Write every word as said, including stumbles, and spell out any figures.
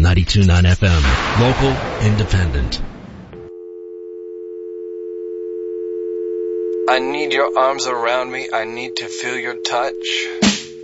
ninety-two point nine F M. Local, independent. I need your arms around me. I need to feel your touch.